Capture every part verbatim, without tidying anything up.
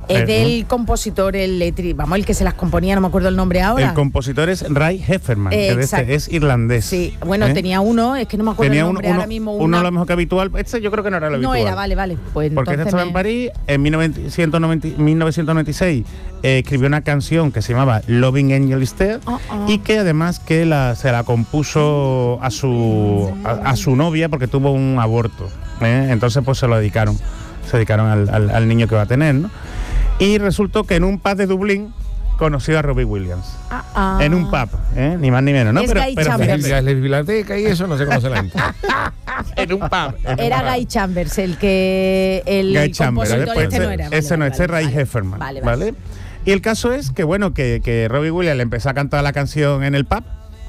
Es del compositor, el letri, vamos, el que se las componía, no me acuerdo el nombre ahora. El compositor es Ray Hefferman, Eh, que de este es irlandés. Sí, bueno, ¿eh? tenía uno, es que no me acuerdo Tenía el un- nombre uno, ahora mismo. uno una- a lo mejor que habitual. Este yo creo que no era lo No habitual. era, vale, vale. Pues Porque este entonces estaba me- en París en mil novecientos noventa, mil novecientos noventa y seis, eh, escribió una canción que se llamaba Loving Angel Is Dead, Oh, oh. y que además que la, se la compuso a su a, a su novia porque tuvo un aborto, ¿eh? Entonces pues se lo dedicaron, se dedicaron al, al, al niño que va a tener, ¿no? Y resultó que en un pub de Dublín conoció a Robbie Williams. Ah, ah. En un pub, ¿eh? Ni más ni menos, ¿no? Es Guy Chambers. La biblioteca y eso no se conoce la gente. en un pub. en un Era pub. Guy Chambers, el que el Guy Chambers, compositor pues este ese, no era. Vale, ese no, vale, este es vale, Ray vale. Hefferman, Vale, ¿vale? vale. Y el caso es que, bueno, que, que Robbie Williams le empezó a cantar la canción en el pub.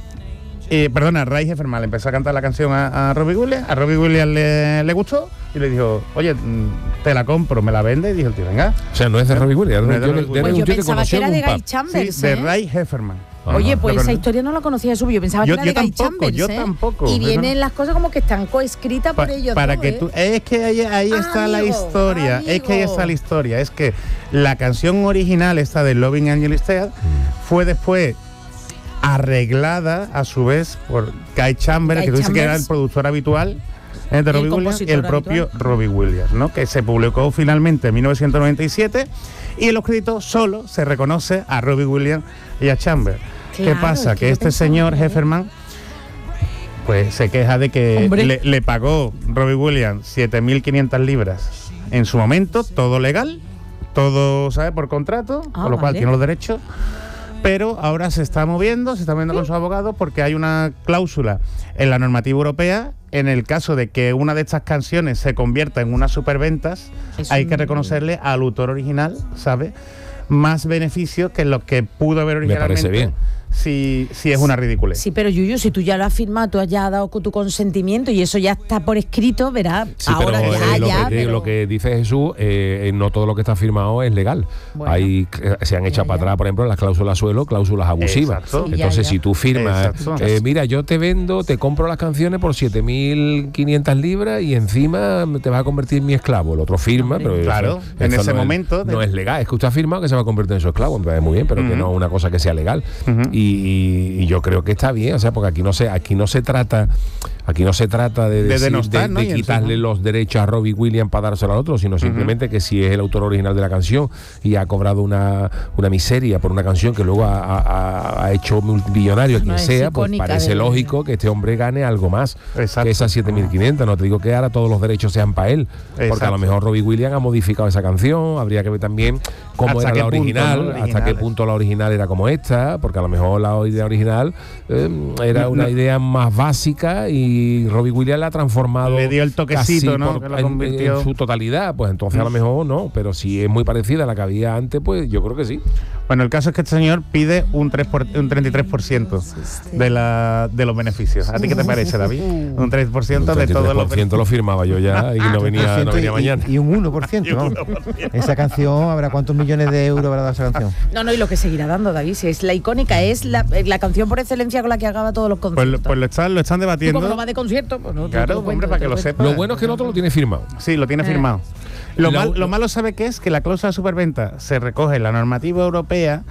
Eh, perdona, Ray Hefferman le empezó a cantar la canción a, a Robbie Williams. A Robbie Williams le, le gustó y le dijo, oye, mm, te la compro, me la vende. Y dijo el tío, venga. O sea, no es de Robbie Williams. No es yo, de Robbie yo- Williams. Pues un yo tío que pensaba que conoció era en de un Guy pub. Chambers. Sí, de ¿eh? Ray Hefferman. Ajá. Oye, pues Lo esa conocí. historia no la conocía de su. Yo pensaba Yo- que era yo de Guy tampoco, Chambers. yo ¿eh? tampoco. Y Yo vienen no- las cosas como que están coescritas por Pa- ellos. para dos, que ¿eh? tú es que ahí, ahí está la Amigo, historia, es que ahí amigo. está la historia, es que la canción original esta de Loving Angel Is Dead fue después arreglada a su vez por Guy Chambers, Guy que tú dices que era Chambers. el productor habitual, eh, de El Robbie Williams, y el compositor propio habitual. Robbie Williams, ¿no? Que se publicó finalmente en mil novecientos noventa y siete, y en los créditos solo se reconoce a Robbie Williams y a Chambers. ¿Qué Claro, pasa? es que Que yo este pensaba señor que- Hefferman pues se queja de que Hombre. le, le pagó Robbie Williams siete mil quinientas libras en su momento, todo legal, todo, ¿sabes? Por contrato, Ah, con lo cual vale. tiene los derechos. Pero ahora se está moviendo, se está moviendo con sus abogados porque hay una cláusula en la normativa europea. En el caso de que una de estas canciones se convierta en unas superventas, Es hay un- que reconocerle al autor original, ¿sabes? Más beneficios que lo que pudo haber Me originalmente. parece bien. Si, si es una ridiculez. Sí, pero Yuyu, si tú ya lo has firmado, tú has ya dado tu consentimiento y eso ya está por escrito, verás. Sí, ahora pero ya, eh, lo, ya. que, pero- lo que dice Jesús, eh, eh, no todo lo que está firmado es legal. Bueno. Hay, eh, se han echado Ya, para ya. atrás, por ejemplo, las cláusulas suelo, cláusulas abusivas. Exacto. Sí, ya, Entonces, ya. si tú firmas, Exacto. eh, mira, yo te vendo, te compro las canciones por siete mil quinientas libras y encima te vas a convertir en mi esclavo. El otro firma, Hombre. pero Claro, eso- en eso ese no es- momento de- no es legal. Es que usted ha firmado que se va a convertir en su esclavo. Me parece muy bien, pero que Ujú. no es una cosa que sea legal. Ujú. y, y yo creo que está bien, o sea, porque aquí no se, aquí no se trata, aquí no se trata de, De decir- denostar, de- ¿no? de Y en quitarle sí, ¿no? los derechos a Robbie Williams para dárselo al otro, sino simplemente que si es el autor original de la canción y ha cobrado una, una miseria por una canción que luego ha, ha- ha hecho multimillonario a quien No, es sea, pues icónica parece de- lógico que este hombre gane algo más Exacto. que esas siete mil quinientas. No te digo que ahora todos los derechos sean para él, porque a Exacto. lo mejor Robbie Williams ha modificado esa canción, habría que ver también cómo ¿Hasta era qué la punto, original, no? La hasta qué original. punto la original era como esta, porque a lo mejor la idea original eh, era No, una no. idea más básica y Robbie Williams la ha transformado. Le dio el toquecito, casi ¿no? por- Que lo en- convirtió. en su totalidad, pues entonces a lo mejor no, pero si es muy parecida a la que había antes, pues yo creo que sí. Bueno, el caso es que este señor pide un, tres por- un treinta y tres por ciento de, la, de los beneficios. ¿A ti qué te parece, David? Un tres por ciento de todos los por ciento lo firmaba yo ya y no venía, no venía y, mañana. y un uno por ciento, vamos. Esa canción, ¿habrá cuántos millones de euros habrá dado esa canción? No, no, y lo que seguirá dando, David, si es la icónica, es la, la canción por excelencia con la que acaba todos los Pues, conciertos. lo- pues lo están, lo están Tú debatiendo. como no vas de concierto, pues no, te- Claro, te lo hombre, cuento, para te que lo cuento. sepa. Lo bueno es que el otro lo tiene firmado. Sí, lo tiene Eh. firmado. Lo, La- mal- lo malo, ¿sabe qué es? Que la cláusula de superventa se recoge en la normativa europea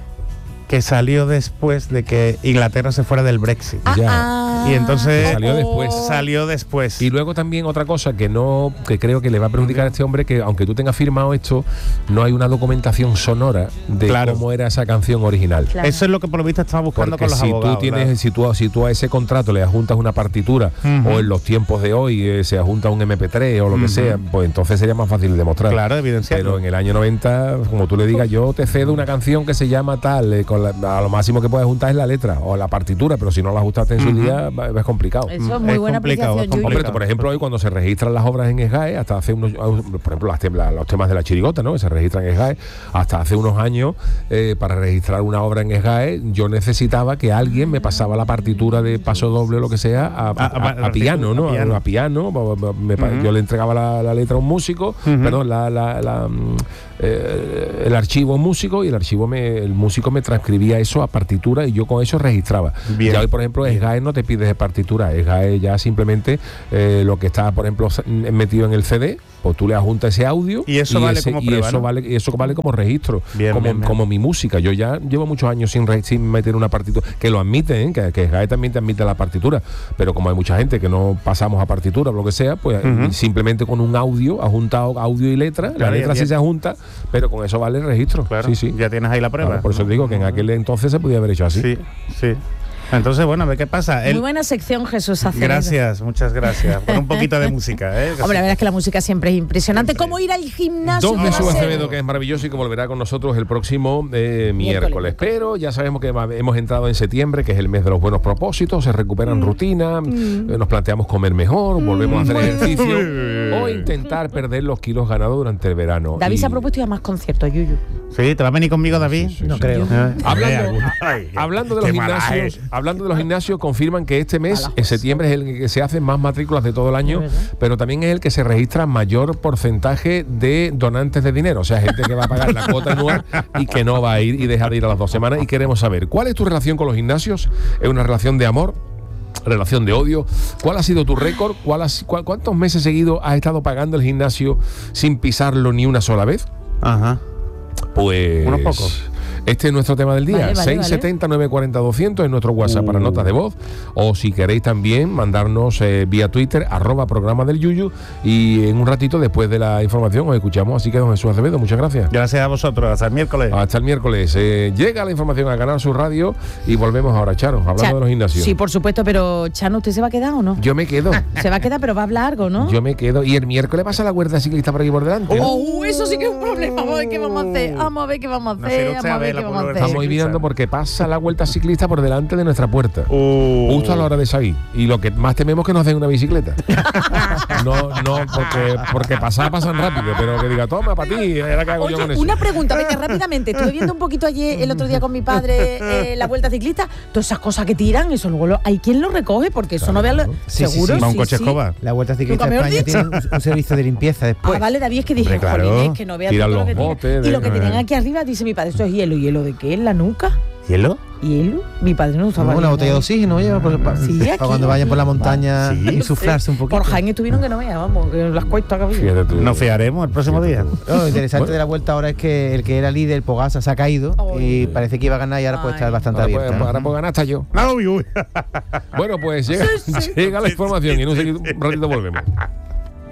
que salió después de que Inglaterra se fuera del Brexit. Ah, Ya. ah, Y entonces Salió después. Salió después. Y luego también otra cosa que no, que creo que le va a perjudicar a este hombre, que aunque tú tengas firmado esto, no hay una documentación sonora de Claro. cómo era esa canción original. Claro. Eso es lo que por lo visto estaba buscando Porque con los si abogados. tú tienes, claro. si tú, si tú a ese contrato le adjuntas una partitura Ujú. o en los tiempos de hoy eh, se adjunta un eme pe tres o lo que Ujú. sea, pues entonces sería más fácil de demostrar. Claro, evidenciarlo. Pero en el año noventa, como tú le digas, yo te cedo una canción que se llama tal, eh, con la- a lo máximo que puedes juntar es la letra o la partitura, pero si no la ajustaste en su Ujú. día, va- es complicado. Eso es muy Es buena complicado, apreciación, es Yuyu. Hombre, complicado. tú, por ejemplo, hoy cuando se registran las obras en S G A E, hasta hace unos, por ejemplo, las tem- la- los temas de la chirigota, ¿no? Que se registran en S G A E, hasta hace unos años, eh, para registrar una obra en S G A E, yo necesitaba que alguien me pasaba la partitura de paso doble o lo que sea a, a- A- a- a- a piano, ¿no? a piano. A, a piano, ba- ba- me pa- Ujú. yo le entregaba la, la letra a un músico, Ujú. perdón, la, la- la, mm, eh, el archivo a un músico y el archivo me, el músico me transcribía eso a partitura y yo con eso registraba. Bien. Ya hoy, por ejemplo, S G A E no te pides de partitura, S G A E ya simplemente eh, lo que está, por ejemplo, s- metido en el ce de, pues tú le adjuntas ese audio y eso vale ese, como y prueba, eso ¿no? vale y eso vale como registro, Bien, como, bien, bien. como mi música. Yo ya llevo muchos años sin, re, sin meter una partitura, que lo admiten, ¿eh? que, que SGAE también te admite la partitura, pero como hay mucha gente que no pasamos a partitura o lo que sea, pues Uh-huh. simplemente con un audio, adjuntado audio y letra, la Claro, letra ya- sí se adjunta, pero con eso vale el registro. Claro, Sí, sí. ya tienes ahí la prueba. Claro, por eso digo que en aquel entonces se podía haber hecho así. Sí, sí. Entonces, bueno, a ver qué pasa. El- Muy buena sección, Jesús Acevedo. Gracias, muchas gracias. Con un poquito de música, ¿eh? Hombre, la verdad es que la música siempre es impresionante. ¿Cómo ir al gimnasio? Don ¿Qué va a Jesús hacer? Acevedo, que es maravilloso y que volverá con nosotros el próximo eh, miércoles. Miércoles. Pero ya sabemos que va- hemos entrado en septiembre, que es el mes de los buenos propósitos, se recuperan rutinas, eh, nos planteamos comer mejor, volvemos a hacer ejercicio o intentar perder los kilos ganados durante el verano. David Y- se ha propuesto ir a más conciertos, Yuyu. Sí, ¿te va a venir conmigo, David? No creo. Eh, Hablando, Ay, hablando de los qué mala gimnasios, es. hablando de los gimnasios, confirman que este mes, Mala en septiembre, es el que se hacen más matrículas de todo el año, ¿De verdad? pero también es el que se registra mayor porcentaje de donantes de dinero, o sea, gente que va a pagar la cuota anual y que no va a ir y deja de ir a las dos semanas. Y queremos saber, ¿cuál es tu relación con los gimnasios? ¿Es una relación de amor? ¿Relación de odio? ¿Cuál ha sido tu récord? ¿Cuál has- cuál- ¿Cuántos meses seguidos has estado pagando el gimnasio sin pisarlo ni una sola vez? Ajá. Pues Unos pocos. este es nuestro tema del día. Vale, vale, seis siete cero, nueve cuatro cero, doscientos es nuestro WhatsApp para Uh. notas de voz. O si queréis también mandarnos eh, vía Twitter, arroba programa del Yuyu. Y en un ratito después de la información os escuchamos. Así que don Jesús Acevedo, muchas gracias. Gracias a vosotros. Hasta el miércoles. Hasta el miércoles. Eh, llega la información a Canal Sur Radio y volvemos ahora, Charo, hablando Cha- de los gimnasios. Sí, por supuesto, pero Chano, ¿usted se va a quedar o no? Yo me quedo. Se va a quedar, pero va a hablar algo, ¿no? Yo me quedo. Y el miércoles pasa la huerta ciclista por aquí por delante. Oh, eso sí que es un problema. Vamos a ver qué vamos a hacer. Vamos a ver qué vamos a No hacer. sé, usted Vamos a a ver ver qué la vamos a pulvera. hacer. Estamos mirando porque pasa la vuelta ciclista por delante de nuestra puerta. Uh. Justo a la hora de salir. Y lo que más tememos es que nos den una bicicleta. No, no, porque, porque pasar pasan rápido, pero que diga, toma, para ti, era que hago yo con Oye, eso. una pregunta, venga, rápidamente. Estuve viendo un poquito ayer, el otro día con mi padre, eh, la vuelta ciclista. Todas esas cosas que tiran, eso luego lo- hay quien lo recoge, porque eso no vea lo, Sí, sí, seguro. sí. Va un sí, coche sí. escoba. La Vuelta Ciclista Nunca de mejor España dicho. tiene un, un servicio de limpieza después. Ah, vale, David, es que dije, Hombre, claro. jolines, que no vea Tiran todo lo los que tiene. botes Y de- lo que tienen aquí arriba, dice mi padre, esto es hielo. ¿Hielo de qué? ¿En la nuca? ¿Hielo? ¿Hielo? Mi padre no usaba Una hielo. botella de oxígeno lleva por- para, Sí, para aquí. cuando vayan por la montaña Sí. y sufrarse un poquito. Por Jaén estuvieron que no vean, vamos, que las cuestas que había. Fíjate tú. Nos fiaremos el próximo día. No, lo interesante Bueno. de la vuelta ahora es que el que era líder, Pogasa, se ha caído y Ay. parece que iba a ganar y ahora puede estar Ay. bastante Ahora, abierta. pues, ahora puedo ganar hasta yo. Uy, uy. Bueno, pues llega, llega la información y en un, segui- un ratito volvemos.